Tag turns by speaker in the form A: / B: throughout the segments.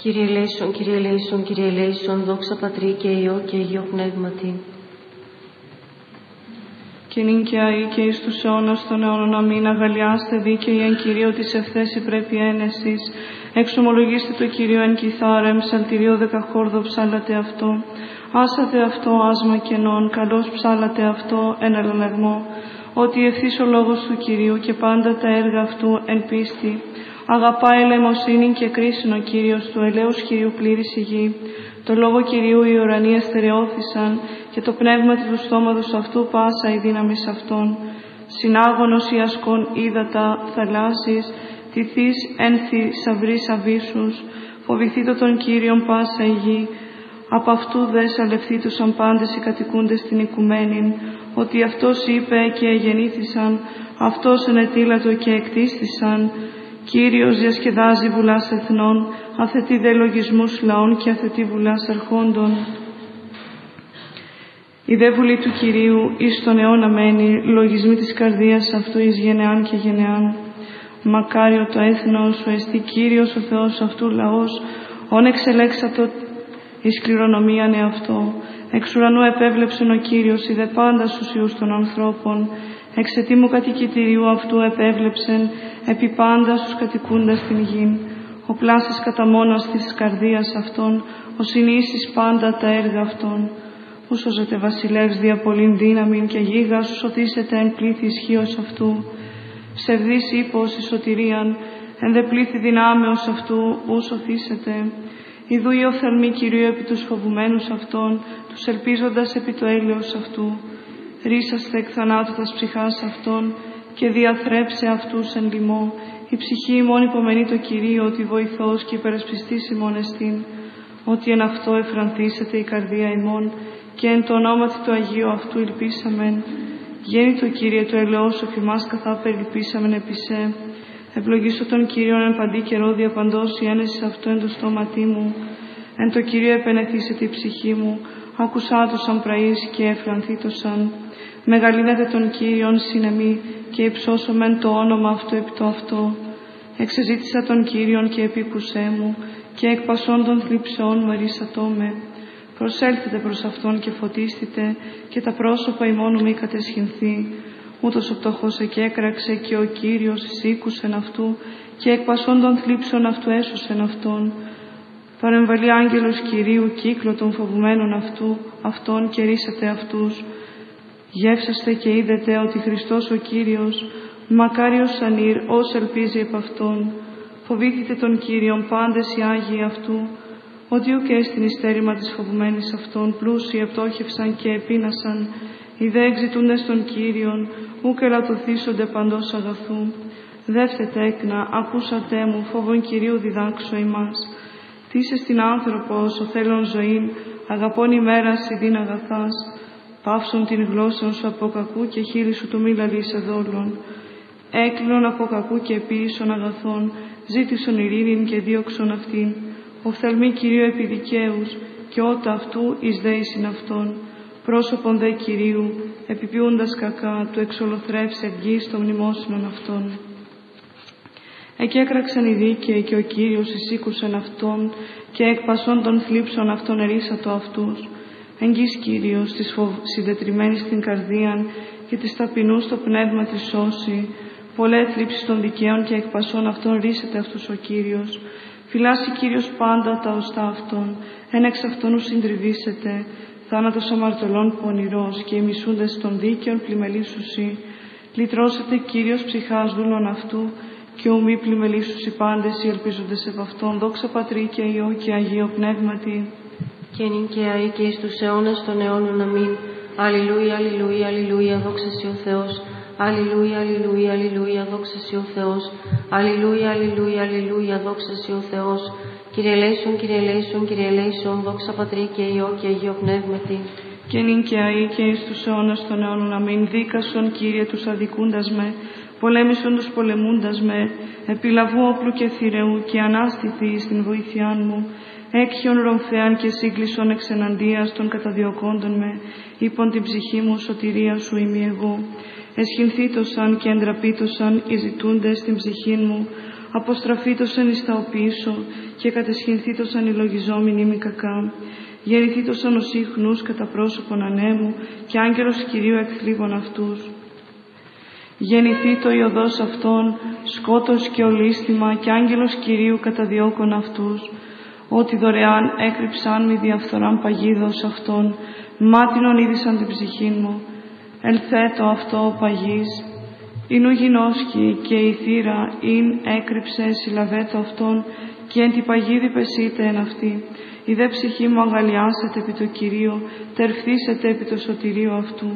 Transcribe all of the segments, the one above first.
A: Κύριε ελέησον, Κύριε ελέησον, Κύριε ελέησον, δόξα Πατρί και Υιό και Αγίο Πνεύματι.
B: Και νυν και αεί και εις τους αιώνας των αιώνων αμήν. Αγαλιάστε δίκαιοι εν Κυρίω της ευθέση πρέπει ένεσης. Εξομολογήστε το Κύριο εν κιθάρεμ, ψαλτηρίο δεκαχόρδο ψάλατε αυτό. Άσατε αυτό άσμα κενών, καλώς ψάλατε αυτό εν αλλαλαγμό. Ότι ευθύς ο λόγος του Κυρίου και πάντα τα έργα αυτού εν πίστη. Αγαπά ελεημοσύνη και κρίσιν ο Κύριος, του ελέους Κυρίου πλήρης η γη. Το λόγο Κυρίου οι ουρανοί εστερεώθησαν και το πνεύμα του στόματος αυτού πάσα η δύναμης αυτών. Συνάγωνος ή ασκών ύδατα θαλάσσης, τυθείς εν θησαυρείς αβύσσους, φοβηθείτε τον Κύριον πάσα η γη. Από αυτού δε σαλευθήτουσαν πάντες οι κατοικούντες στην οικουμένην, ότι αυτός είπε και γεννήθησαν, αυτός ενετήλατο και εκτίστησαν. Κύριος διασκεδάζει βουλάς εθνών, αθετεί δε λογισμούς λαών και αθετεί βουλάς αρχόντων. Η δε βουλή του Κυρίου εις τον αιώνα μένει, λογισμοί της καρδίας αυτού εις γενεάν και γενεάν. Μακάριο το έθνος, ο εστί Κύριος ο Θεός αυτού λαός, όν εξελέξατο εις κληρονομίαν εαυτό. Εξ ουρανού επέβλεψεν ο Κύριος, είδε πάντα στους ιούς των ανθρώπων. Εξ ετήμου κατοικητηρίου αυτού επέβλεψεν, επί πάντα στους κατοικούντας την γην. Ο πλάσας κατά μόνος της καρδίας αυτών, ο συνήσεις πάντα τα έργα αυτών. Ου σώζεται βασιλεύς δια πολλήν δύναμην και γίγας, ου σωτήσετε εν πλήθη ισχύος αυτού. Ψευδής ύπος εις σωτηρίαν, εν δε πλήθη δυνάμεως αυτού, ου σωθήσετε. Ιδού η οφθαλμή Κυρίου επί τους φοβουμένους αυτών, τους ελπίζοντας επί το έλεος αυτού. Ρίσαστε εκ θανάτου τας ψυχάς αυτών και διαθρέψε αυτούς εν λοιμό. Η ψυχή ημών υπομενεί το Κυρίο, ότι βοηθός και υπερασπιστής ημών εστίν. Ότι εν αυτό εφρανθήσεται η καρδία ημών και εν το ονόματι του Αγίου αυτού ελπίσαμεν. Γέννη το Κύριε το ελαιός οφ' ημάς καθά περιλυπήσαμεν επισέ. Ευλογήσω τον Κύριον εν παντή καιρό διαπαντός η ένεση αυτού εν το στόματί μου. Εν το Κύριο επενεθήσεται η ψυχή μου, ακουσάτωσαν πραείς και εφρανθήτωσαν. Μεγαλύνεται τον Κύριον συνεμή και υψώσομεν το όνομα αυτού επί το αυτό. Εξεζήτησα τον Κύριον και επίκουσέ μου και εκ πασών των θλιψεών μου ερίσατό με. Προσέλθετε προς Αυτόν και φωτίστητε και τα πρόσωπα ημών μη κατεσχυνθεί. Ούτως ο πτωχός εκέκραξε και ο Κύριος εισήκουσεν αυτού και εκ πασών των θλίψεων αυτού έσωσεν αυτόν. Παρεμβαλεί άγγελος Κυρίου κύκλο των φοβουμένων αυτών και ρίσατε αυτούς. Γεύσαστε και είδετε ότι Χριστός ο Κύριος, μακάριος ανήρ, ως ελπίζει επ' Αυτόν. Φοβήθητε τον Κύριον πάντες οι Άγιοι αυτού, ότι ουκ έστιν ειστέρημα της φοβουμένης αυτών, πλούσιοι επτόχευσαν και επίνασαν, οι δε εξητούντες τον Κύριον, ουκ ελαττωθήσονται παντός αγαθού. Δεύτε τέκνα, ακούσατε μου, φόβον Κυρίου διδάξω ημάς. Τίσε στην άνθρωπος, ο θέλων ζωήν, αγαπών ημέρας ειδήν αγαθάς. Πάυσον την γλώσσα σου από κακού και χείλη σου του μη λαλείσαι δόλων. Έκλεινον από κακού και επίησον αγαθών, ζήτησον ειρήνην και δίωξον αυτήν. Οφθαλμοί Κυρίου επί δικαίους, και ότα αυτού εις δέησιν αυτών. Πρόσωπον δε Κυρίου, επιποιούντας κακά, του εξολοθρεύσε γης των μνημόσυνων αυτών. Εκέκραξαν οι δίκαιοι και ο Κύριος εισήκουσεν αυτόν και εκ πασών των θλίψεων αυτών ερίσατο αυτούς. Εγγύς Κύριος της συντετριμένης στην καρδίαν και της ταπεινούς στο πνεύμα της σώση. Πολλέ θλίψεις των δικαίων και εκ πασών αυτών ρίσεται αυτούς ο Κύριος. Φυλάσσει Κύριος πάντα τα οστά αυτών, εν εξ αυτών ου συντριβήσετε. Θάνατος αμαρτωλών πονηρός και οι μισούντες των δίκαιων πλημελήσουσι. Λυτρώσετε Κύριος ψυχάς δούλων αυτού και ου μη πλημελήσουσι πάντες οι ελπίζοντες επ' αυτόν. Δόξα Πατρί και Υιό και Αγίο Πνεύματι.
A: Και νυν και αεί και εις τους αιώνας των αιώνων αμήν. Αλληλούια, αλληλούια, αλληλούια, δόξα σοι ο Θεός. Αλληλούια, αλληλούια, αλληλούια, δόξα σοι ο Θεός. Αλληλούια, αλληλούια, αλληλούια, δόξα σοι ο Θεός. Κύριε ελέησον, Κύριε ελέησον, Κύριε ελέησον, δόξα Πατρί και Υιό και Αγίο Πνεύματι.
B: Και νυν και αεί και εις τους αιώνας των αιώνων αμήν. Δίκασον, Κύριε, τους αδικούντας με, πολέμησον τους πολεμούντας με, επιλαβού όπλου και θηρεού και ανάστηθη στην βοήθειάν μου. Έκχιον ρομφέαν και σύγκλισον εξ εναντίας των καταδιωκόντων με, είπον την ψυχή μου σωτηρία σου είμαι εγώ. Εσχυνθήτωσαν και εντραπήτωσαν οι ζητούντες στην ψυχή μου, αποστραφήτωσαν εις τα οπίσω και κατεσχυνθήτωσαν οι λογιζόμενοι μη κακά. Γεννηθήτωσαν ως ίχνους κατά πρόσωπον ανέμου και άγγελος Κυρίου εκθλίβων αυτούς. Γεννηθεί το η οδός αυτών, σκότος και ολίσθημα και άγγελος Κυρίου καταδιώκων αυτούς. Ότι δωρεάν έκρυψαν μη διαφθοράν παγίδος αυτών, μάτινον είδησαν την ψυχήν μου. Ελθέτω αυτό ο παγής, εινού γινώσκει και η θύρα ειν έκρυψε συλλαβέτω αυτόν και εν τη παγίδη πεσείτε εν αυτή. Η δε ψυχή μου αγαλιάσετε επί το Κυρίο, τερφθήσετε επί το σωτηρίο αυτού.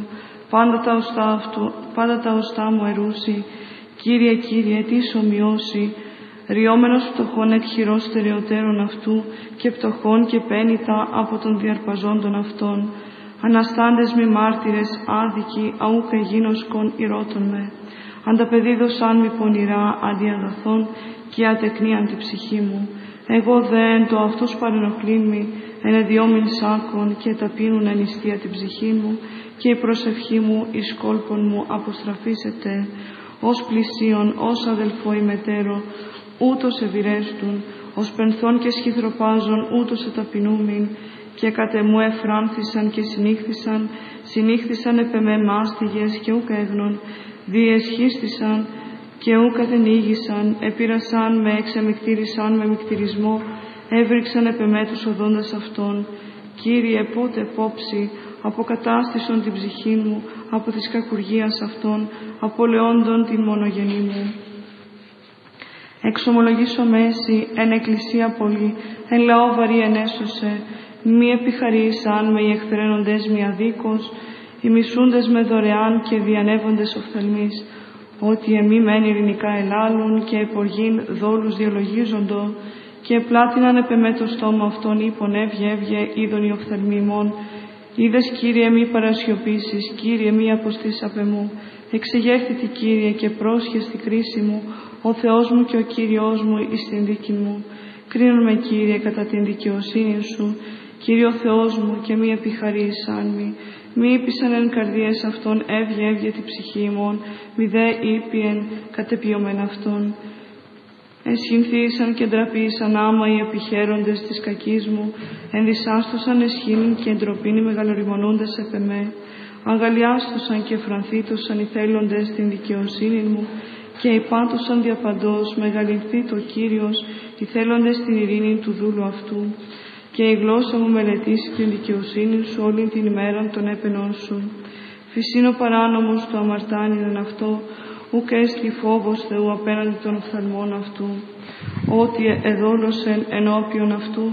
B: Πάντα τα οστά μου ερούσι, Κύριε, Κύριε, τι ομοιώσει, ριόμενος πτωχών εκ χειρός στερεωτέρων αυτού και πτωχών και πένητα από των διαρπαζόντων αυτών. Αναστάντες μη μάρτυρες άδικοι, αούκ εγίνωσκον ηρώτων με. Ανταπεδίδωσαν μη πονηρά αντιαγαθών και ατεκνίαν τη ψυχή μου. Εγώ δε εν το αυτούς παρενοχλήν μη, εν εδιόμην σάκων και ταπείνουν εν ιστία την ψυχή μου και η προσευχή μου εις κόλπον μου αποστραφήσεται, ως πλησίον, ως αδελφό ημετέρω, ούτως ευηρέστουν, ως πενθών και σχηθροπάζων ούτως εταπεινούμην, και κατ' εμού εφράνθησαν και συνήχθησαν επ' εμέ μάστιγες και ούκ έγνων, διεσχίστησαν και ούκ αδενήγησαν, επήρασαν με, εξεμικτήρισαν με μικτηρισμό, έβριξαν επ' εμέ τους οδόντας αυτών. Κύριε, πότε πόψη, αποκατάστησον την ψυχή μου από της κακουργίας αυτών, απολεόντων την μονογενή μου. Εξομολογήσω μέση, εν εκκλησία πολύ, εν λαό βαρύ ενέσωσε, μη επιχαρήσαν με οι εχθρένοντες μη αδίκως, οι μισούντες με δωρεάν και διανεύοντες οφθαλμείς, ότι εμεί μεν ειρηνικά ελάλουν και εποργήν δόλους διαλογίζοντο, και πλάτιναν επ' εμέ το στόμα αυτών είπων έβγε είδων οι οφθαλμοί ημών. Είδες, Κύριε, μη παρασιωπήσεις, Κύριε, μη αποστείς απ' εμού. Εξεγέρθητη, Κύριε, και πρόσχε στη κρίση μου, ο Θεός μου και ο Κύριος μου εις την δίκη μου. Κρίνον με, Κύριε, κατά την δικαιοσύνη σου, Κύριε ο Θεός μου, και μη επιχαρήσαν μη. Μη είπησαν εν καρδίες αυτών έβγε τη ψυχή ημών, μη δε ήπιεν κατεπιωμεν αυτών. Εσχυνθήσαν και ντραπήσαν άμα οι επιχαίροντες της κακής μου, ενδυσάστοσαν εσχήνην και εντροπήν μεγαλοριμονούντες επ' εμέ. Αγαλιάστοσαν και φρανθήτωσαν οι θέλοντες την δικαιοσύνη μου, και υπάτωσαν διαπαντός μεγαλυνθεί το Κύριος, οι θέλοντες την ειρήνη του δούλου αυτού. Και η γλώσσα μου μελετήσει την δικαιοσύνη σου όλη την ημέρα των έπαινών σου. Φυσίνο παράνομος το αμαρτάνιν αυτό, ουκ έστι φόβος Θεού απέναντι των οφθαλμών αυτού, ότι εδόλωσεν ενώπιον αυτού,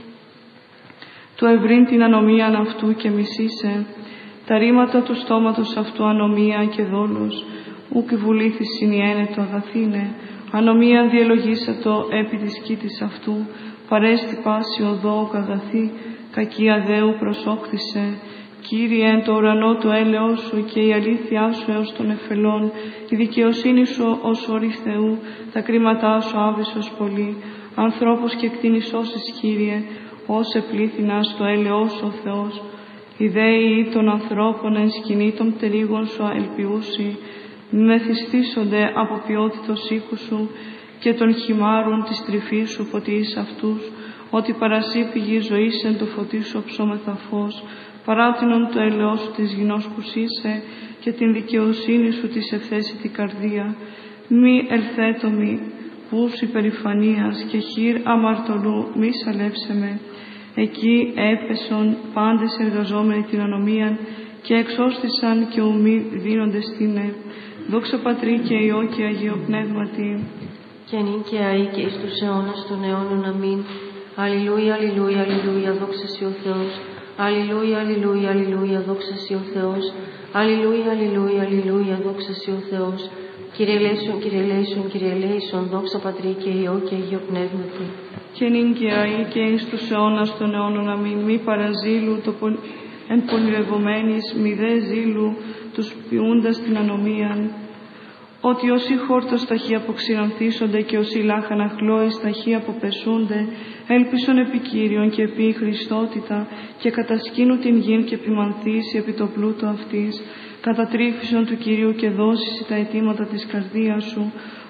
B: του ευρύν την ανομίαν αυτού και μισήσε, τα ρήματα του στόματος αυτού ανομία και δόλος, ουκ βουλήθης συνιένετο αγαθήνε, ανομία διελογίσατο επί της κήτης αυτού, παρέστη πάση οδό αγαθή, κακία δέου προσόχθησε. Κύριε, εν το ουρανό το έλεος σου και η αλήθειά σου έως των εφελών, η δικαιοσύνη σου ως όρη Θεού, τα κρίματά σου άβυσσος πολύ. Ανθρώπους και κτήνη σώσεις, Κύριε, ως επλήθυνας το έλεος σου ο Θεός. Οι δέοι των ανθρώπων εν σκηνή των πτερίγων σου ελπιούσι, μεθυστήσονται από ποιότητος οίκου σου και των χυμάρων της τρυφής σου φωτίς αυτούς, ότι παρασύ πηγή ζωής εν το φωτί σου ψώμεθα φως, παράτηνον το έλεος σου της γινός κουσίσε και την δικαιοσύνη σου της ευθέσιτη καρδία. Μη ελθέτομη πούς υπερηφανίας και χείρ αμαρτωλού μη σαλεύσε με. Εκεί έπεσον πάντες εργαζόμενοι την ανομίαν και εξώστησαν και ουμή δίνονται στήνε. Δόξα Πατρί και Υιό και Αγίο Πνεύματι.
A: Και νυν και αεί και εις τους αιώνας των αιώνων. Αμήν. Αλληλούια, αλληλούια, αλληλούια, δόξα σοι ο Θεός. Αλληλούια, αλληλούια, αλληλούια, δόξα σοι ο Θεός. Αλληλούια, αλληλούια, αλληλούια, δόξα σοι ο Θεός. Κύριε ελέησον, Κύριε ελέησον, Κύριε ελέησον, δόξα Πατρί και Υιό και Αγίο Πνεύματι.
B: Και νυν και αεί και εις τους αιώνας των αιώνων. Αμήν. Μη παραζήλου το εν πονηρευομένης, μη δε ζήλου τους ποιούντας την ανομίαν. Ότι όσοι χόρτος ταχύ αποξηρανθίσονται και όσοι λάχανα χλώες ταχύ αποπεσούνται, έλπισον επί Κύριον και επί Χριστότητα και κατασκήνου την γην και επιμανθήσει επί το πλούτο αυτής, κατατρίφησον του Κυρίου και δώσεις τα αιτήματα της καρδίας σου,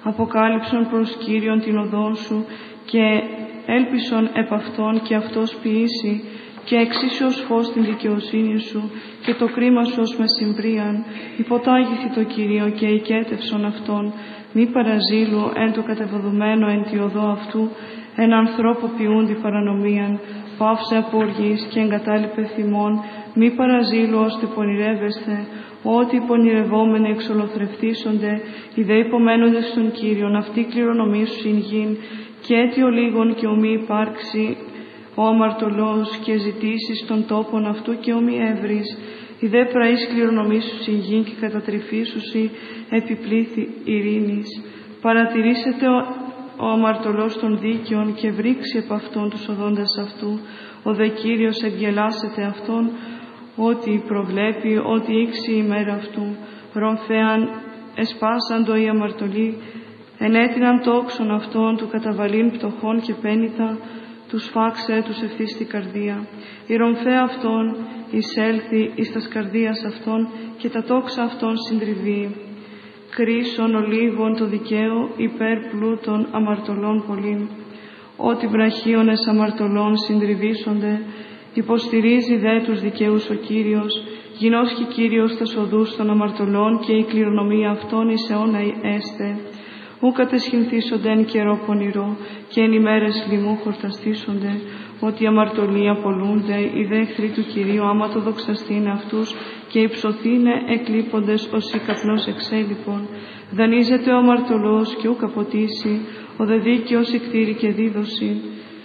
B: αποκάλυψον προς Κύριον την οδόν σου και έλπισον επ' αυτόν και αυτός ποιήσει και εξίσιος φως την δικαιοσύνη σου και το κρίμα σου ως μεσημβρίαν. Υποτάγηθη το Κυρίο και οικέτευσον αυτόν, μη παραζήλου εν το κατεβοδομένο εν τη οδό αυτού, εν ανθρώπο ποιούντι παρανομίαν, πάυσε από οργής και εγκατάλειπε θυμών, μη παραζήλου ώστε πονηρεύεστε, ότι οι πονηρευόμενοι εξολοθρευτήσονται, οι δε υπομένονται στον Κύριον, αυτοί κληρονομήσουν γην, και αίτιο λίγων και ομοί υπάρξει ο αμαρτωλός και ζητήσεις των τόπων αυτού και ομοί εύρης, οι δε πραείς κληρονομήσουσι γην και κατατρυφήσουσι επιπλήθη ειρήνης. Παρατηρήσετε ο αμαρτωλός των δίκαιων και βρήξει επ' αυτόν τους οδόντας αυτού, ο δε Κύριος ευγελάσεται αυτόν, ότι προβλέπει, ότι ήξει η μέρα αυτού. Ρομφέαν εσπάσαντο οι αμαρτωλοί, ενέτειναν τόξον αυτών του καταβαλήν πτωχών και πένητα, τους φάξε τους ευθύς στη καρδία. Η ρομφαία αυτών εισέλθει εις τας καρδίας αυτών και τα τόξα αυτών συντριβεί. Κρίσον ολίγων το δικαίο υπέρ πλούτων αμαρτωλών πολλήν. Ότι βραχίονες αμαρτωλών συντριβήσονται, υποστηρίζει δε τους δικαίους ο Κύριος, γινώσκει Κύριος τας οδούς των αμαρτωλών και η κληρονομία αυτών εις αιώνα έστε. Ου κατεσχυνθήσονται εν καιρό πονηρό και εν ημέρες λοιμού χορταστήσονται, ότι οι αμαρτωλοί απολούνται, οι δε εχθροί του Κυρίου άμα το δοξαστήνε αυτούς και υψωθήνε εκλείποντες ως η καπνός εξέλιπων. Δανείζεται ο αμαρτωλός και ου καποτήσει, ο δε δίκαιος εκτήρη και δίδωση.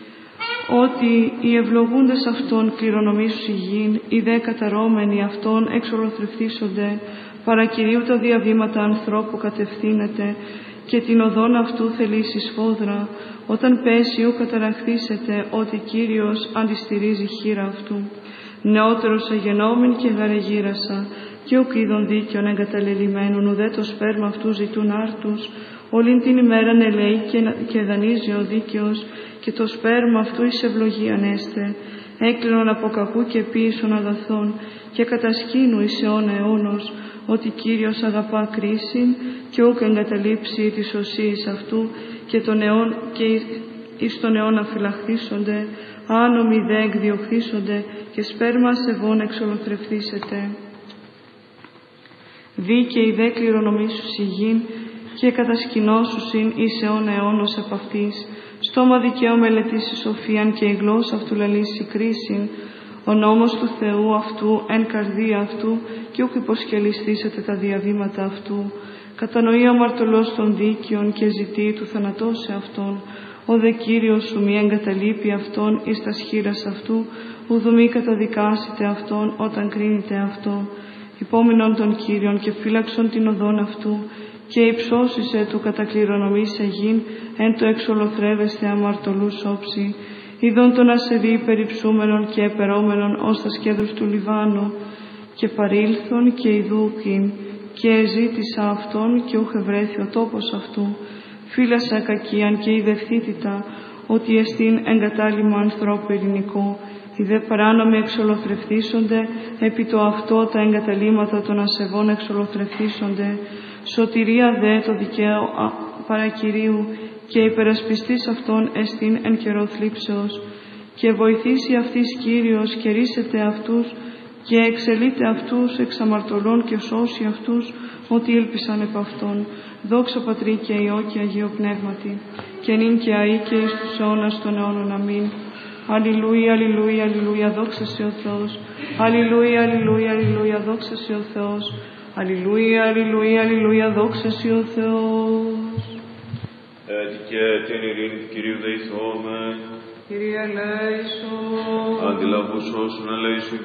B: Ότι οι ευλογούντες αυτών κληρονομήσουν γην, οι δε καταρώμενοι αυτών εξολοθρευτήσονται, παρακυρίου τα διαβήματα ανθρώπου κατευθύνεται, και την οδόν αυτού θελήσει σφόδρα, όταν πέσει ου καταραχθήσεται, ότι Κύριος αντιστηρίζει χείρα αυτού. Νεότερος αγενόμην και γαρεγύρασα, και ουκ είδων δίκαιων εγκαταλελειμμένων, ουδέ το σπέρμα αυτού ζητούν άρτους, όλην την ημέραν ελέει και δανείζει ο δίκαιος, και το σπέρμα αυτού εις ευλογίαν έστε. Έκλεινον από κακού και ποίησον αγαθών, και κατασκήνου εις αιώνα αιώνος, ότι Κύριος αγαπά κρίσιν και ούκ εγκαταλείψει της οσίης αυτού και εις τον αιώνα φυλαχθήσονται, άνομοι δε εκδιωχθήσονται και σπέρμα σεβών εξολοθρευτήσεται. Δίκαιοι δε κληρονομήσουσι γην και κατασκηνώσουσιν εις αιώνα αιώνος επ' αυτής. Στόμα δικαίου μελετήσει σοφίαν και η γλώσσα αυτού λαλήσει κρίσιν. Ο νόμος του Θεού αυτού εν καρδία αυτού και ούκ υποσκελιστήσετε τα διαβήματα αυτού. Κατανοεί ο αμαρτωλός των δίκαιων και ζητεί του θανατώσε αυτόν. Ο δε Κύριος σου μη εγκαταλείπει αυτόν εις τας χείρας αυτού, ουδου μη καταδικάσετε αυτόν όταν κρίνεται αυτό. Υπόμεινον των Κύριων και φύλαξον την οδόν αυτού και υψώσισε του κατακληρονομήσε γην εν το εξολοθρεύεστε αμαρτωλούς όψη. Είδον τον ασεβή περιψούμενον και επερόμενον ως τα σκέδρους του Λιβάνου και παρήλθον και ειδούκην και εζήτησα αυτόν και ούχ ευρέθη ο τόπος αυτού. Φύλασα κακίαν και ιδευθύτητα ότι εστίν εγκατάλειμμα ανθρώπου ειρηνικό. Οι δε παράνομοι εξολοθρευτήσονται, επί το αυτό τα εγκαταλείμματα των ασεβών εξολοθρευτήσονται. Σωτηρία δε το δικαίο παρακυρίου και υπερασπιστής αυτών εστίν εν καιρό θλίψεως. Και βοηθήσει αυτής Κύριος και ρίσετε αυτούς και εξελείτε αυτούς εξ αμαρτωλών και σώσει αυτούς ότι ήλπισαν επ' αυτόν. Δόξα Πατρί και Υιό και Αγίο Πνεύματι, και νυν και αεί και εις τους αιώνας των αιώνων. Αμήν. Αλληλούια, αλληλούια, αλληλούια, δόξα σε ο Θεός. Αλληλούια, αλληλούια, αλληλούια, δόξα σε ο Θεός. Αλληλούια, αλληλούια, αλληλούια, δόξα σε ο Θεός.
C: Έτσι και την ειρήνη του Κυρίου δεηθώμε.
B: Κύριε ελέησον.
C: Αντιλαβούς όσων ελέησον.